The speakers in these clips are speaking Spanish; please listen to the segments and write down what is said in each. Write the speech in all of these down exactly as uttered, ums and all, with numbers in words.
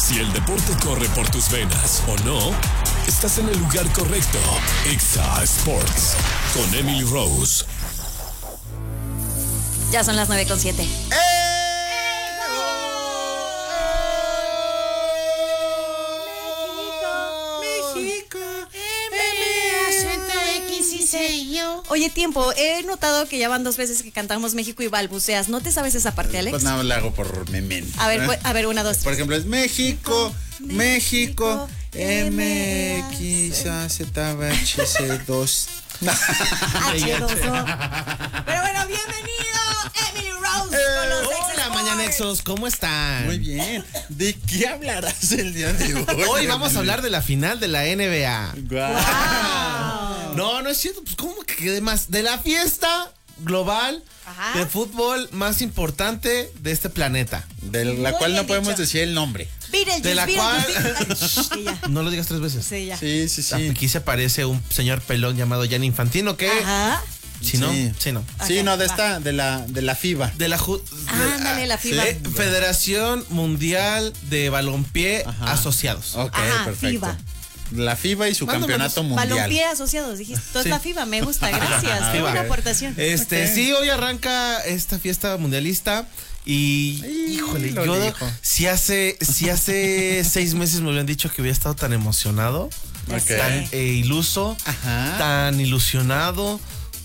Si el deporte corre por tus venas o no, estás en el lugar correcto. Exa Sports con Emily Rose. Ya son las nueve con siete. ¡Eh! Oye, tiempo, he notado que ya van dos veces que cantamos México y balbuceas. ¿No te sabes esa parte, Alex? Pues nada más la hago por memén. A ver, pues, a ver, una, dos, tres. Por ejemplo, es México, México, México, M X A Z B H C dos. H dos O. Pero bueno, bienvenido, Emily Rose, Eh, con los Exa Hola, Sports. Mañanexos, ¿cómo están? Muy bien. ¿De qué hablarás el día de hoy? Hoy vamos a hablar de la final de la N B A. Wow. No, no es cierto, pues ¿cómo que quede más? De la fiesta global Ajá. de fútbol más importante de este planeta. De la Muy cual no bien podemos dicho. decir el nombre. Beetlejuice, De la Beetlejuice, cual- Beetlejuice. Sí, ya. No lo digas tres veces. Sí, ya. Sí, sí, sí. Aquí se aparece un señor pelón llamado Gianni Infantino que... Ajá. Si no, Sí. sí, no. Sí, Ok, no, de va. esta, de la, de la FIBA. De la, ju- de- Ándale, la FIBA. eh, Federación Mundial de Balompié Ajá. Asociados. Ok, Ajá, perfecto. FIBA. La FIBA y su Más o campeonato menos. mundial. Balompié asociados, dijiste. Toda Sí. esta FIBA, me gusta, gracias. Qué FIBA. buena aportación. Este, Ok. sí, hoy arranca esta fiesta mundialista y Ay, híjole, lo yo dijo. si hace si hace seis meses me habían dicho que hubiera estado tan emocionado, Ya Ok. sé. tan eh, iluso, Ajá. tan ilusionado,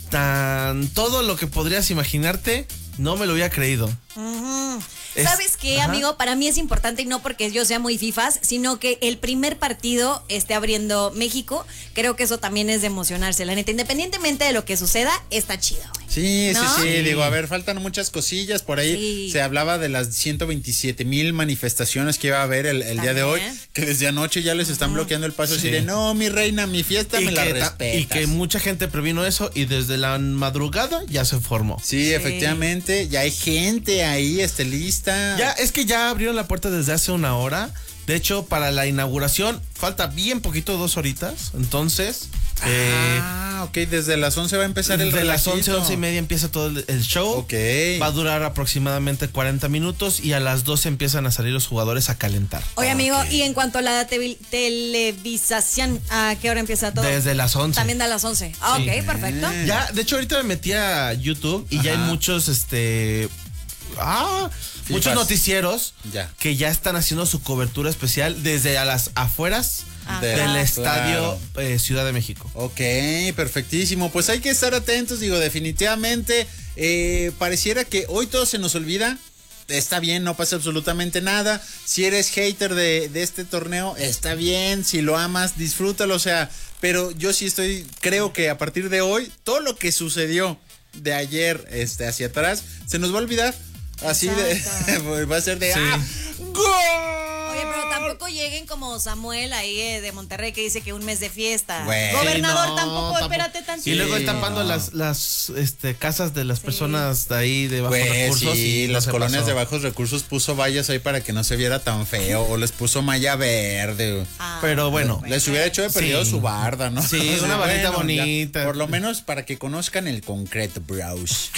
tan todo lo que podrías imaginarte, no me lo había creído. Ujú. Es- ¿Sabes qué, Ajá. amigo? Para mí es importante y no porque yo sea muy fifas, sino que el primer partido esté abriendo México. Creo que eso también es de emocionarse, la neta. Independientemente de lo que suceda, está chido, güey. Sí, ¿No? sí, sí, Sí. digo, a ver, faltan muchas cosillas. Por ahí Sí. se hablaba de las ciento veintisiete mil manifestaciones que iba a haber el, el día de hoy, También. que desde anoche ya les están bloqueando el paso. Sí. Así de, no, mi reina, mi fiesta me la que, ta- respetas. y que mucha gente previno eso y desde la madrugada ya se formó. Sí, efectivamente, ya hay gente ahí, este, lista. Ya, es que ya abrieron la puerta desde hace una hora. De hecho, para la inauguración falta bien poquito, dos horitas. Entonces, eh, Ah, ok, desde las once va a empezar el de las once, relajito. once y media empieza todo el, el show. Ok. Va a durar aproximadamente cuarenta minutos y a las doce empiezan a salir los jugadores a calentar. Oye, amigo, y en cuanto a la te- televisación, ¿a qué hora empieza todo? Desde las once. También da a las once. Ah, Sí. ok, perfecto. Ya, de hecho, ahorita me metí a YouTube y ya hay Ajá. muchos, este... Ah, Fifas. muchos noticieros Ya. que ya están haciendo su cobertura especial desde a las afueras Ah, De- del claro. estadio eh, Ciudad de México. Ok, perfectísimo. Pues hay que estar atentos, digo, definitivamente. eh, pareciera que hoy todo se nos olvida. Está bien, no pasa absolutamente nada. Si eres hater de, de este torneo, está bien. Si lo amas, disfrútalo. O sea, pero yo sí estoy, creo que a partir de hoy, todo lo que sucedió de ayer este, hacia atrás, se nos va a olvidar. Así de, Exacto. va a ser de, Sí. ¡ah! ¡Gol! Oye, pero tampoco lleguen como Samuel ahí eh, de Monterrey que dice que un mes de fiesta. Güey, Gobernador, no, tampoco, tampoco. espérate tantito. Y luego Sí, él tapando no. las, las este, casas de las Sí. personas de ahí de bajos Pues recursos. sí, y no las se colonias pasó. de bajos recursos puso vallas ahí para que no se viera tan feo, o les puso malla verde. Ah, Pero bueno, Les hubiera hecho de perdido Sí. su barda, ¿no? Sí, O sea, una bardita ya, bonita. por lo menos para que conozcan el concreto, bros.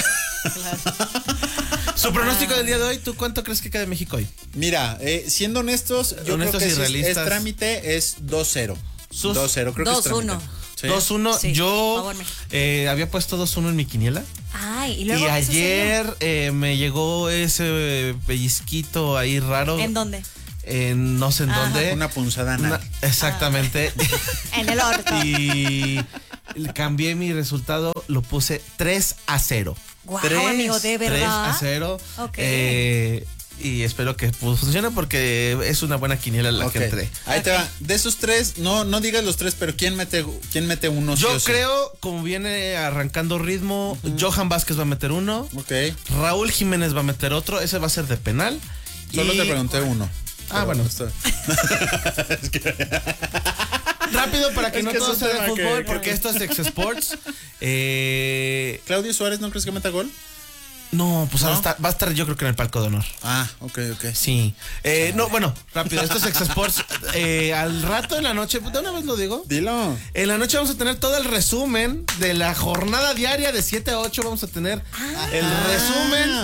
Su pronóstico del día de hoy, ¿tú cuánto crees que queda México hoy? Mira, eh, siendo honestos, yo Honestos creo y que es, es realistas. trámite, es dos cero. Sus- dos cero, creo que es dos trámite. uno. Sí. dos uno. Sí, Yo favor, México. eh, había puesto dos uno en mi quiniela. Ay, y luego Y ¿qué sucedió? ayer eh, me llegó ese eh, pellizquito ahí raro. ¿En dónde? En no sé en Ajá. dónde. Una punzada anal. Una- exactamente. En el orto. Y cambié mi resultado, lo puse tres a cero. Guau, Tres, amigo, de tres verdad. a cero. Ok. Eh, y espero que pues, funcione porque es una buena quiniela la Ok, que entré. ahí te va. De esos tres, no, no digas los tres, pero ¿quién mete, quién mete uno? sí Yo o sí? creo, como viene arrancando ritmo, Johan Vázquez va a meter uno, Ok. Raúl Jiménez va a meter otro, ese va a ser de penal. Solo y- te pregunté uno. Ah, Pero bueno. esto- Rápido para que Es no que todo es un sea de tema que- fútbol, que- porque esto es Exa Sports. Eh, Claudio Suárez, ¿no crees que meta gol? no, pues ¿No? va a estar- va a estar yo creo que en el palco de honor. Ah, ok, ok. Sí. Eh, no, bueno, rápido, esto es Exa Sports. Eh, al rato en la noche, de una vez lo digo. Dilo. En la noche vamos a tener todo el resumen de la jornada diaria de siete a ocho. Vamos a tener el Ah. resumen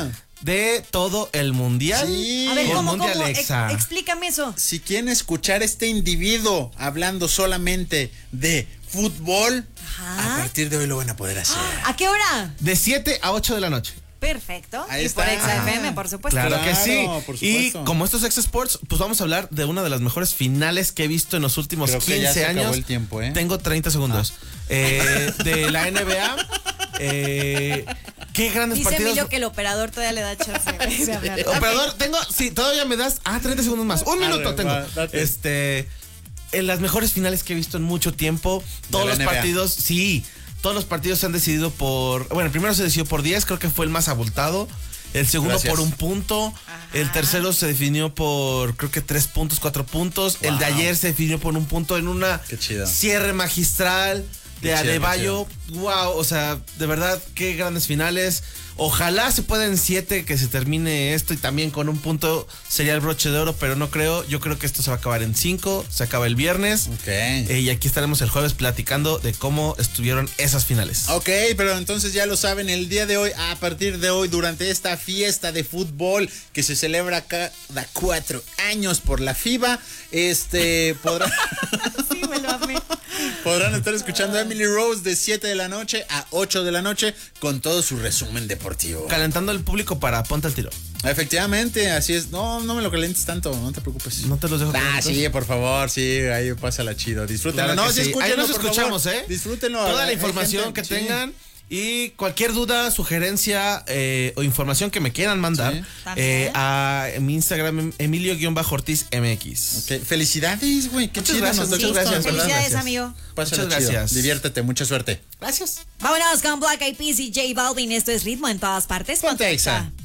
de todo el mundial. Sí. A ver, el ¿cómo, mundial cómo? Exa. Ex- explícame eso. Si quieren escuchar este individuo hablando solamente de fútbol, Ajá. a partir de hoy lo van a poder hacer. ¿A qué hora? De siete a ocho de la noche. Perfecto. Ahí y está. por Exa F M, por supuesto. Claro, que Claro, sí. por Y supuesto. como esto es Exa Sports, pues vamos a hablar de una de las mejores finales que he visto en los últimos Creo que ya quince se acabó años. el tiempo, ¿eh? Tengo treinta segundos. Eh, de la N B A. Eh, qué grandes Dice partidos. Emilio que el operador todavía le da chance de hablar. Eh, Operador, tengo, sí, todavía me das. Ah, treinta segundos más. Un minuto Arre, tengo. va, date. Este. En las mejores finales que he visto en mucho tiempo. Todos la los N B A. partidos, sí. Todos los partidos se han decidido por. Bueno, el primero se decidió por diez, creo que fue el más abultado. El segundo Gracias. por un punto. El tercero se definió por, creo que tres puntos, cuatro puntos. El de Wow. ayer se definió por un punto en una Qué chido. cierre magistral Qué de chido, Adebayo. Wow, o sea, de verdad, qué grandes finales. Ojalá se pueda en siete que se termine esto y también con un punto sería el broche de oro, pero no creo. Yo creo que esto se va a acabar en cinco, se acaba el viernes. Ok. Eh, y aquí estaremos el jueves platicando de cómo estuvieron esas finales. Ok, pero entonces ya lo saben, el día de hoy, a partir de hoy, durante esta fiesta de fútbol que se celebra cada cuatro años por la FIBA, este, podrán, Sí, me lo amé. podrán estar escuchando a Emily Rose de siete de la noche a ocho de la noche con todo su resumen deportivo. Calentando el público para Ponte al Tiro. Efectivamente, así es. No, no me lo calientes tanto, no te preocupes. No te los dejo. Ah, calientes. sí, por favor, sí, ahí pásala chido. Disfrútenlo. Claro no, que sí, sí. escúchenlo, Ahí nos por escuchamos, favor. ¿eh? Disfrútenlo. Toda la Hay información gente- que sí. tengan y cualquier duda, sugerencia eh, o información que me quieran mandar Sí. eh, a mi Instagram Emilio-Ortiz M X. Ok, felicidades, güey. Qué Muchas chido. gracias, nos da muchas gusto. gracias, ¿verdad? Felicidades, gracias. amigo. Pásala Muchas chido. gracias. Diviértete, mucha suerte. Gracias. Vámonos con Black Eyed Peas y J Balvin. Esto es ritmo en todas partes. Ponte Exa.